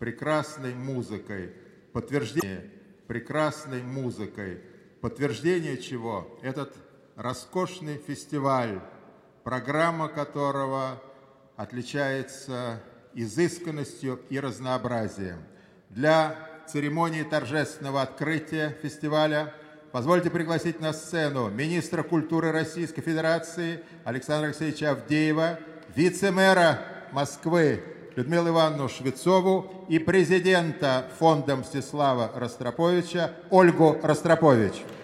прекрасной музыкой, подтверждение чего этот роскошный фестиваль, программа которого отличается изысканностью и разнообразием. Для церемонии торжественного открытия фестиваля позвольте пригласить на сцену министра культуры Российской Федерации Александра Алексеевича Авдеева, вице-мэра Москвы Людмилу Ивановну Швецову и президента фонда Мстислава Ростроповича Ольгу Ростропович.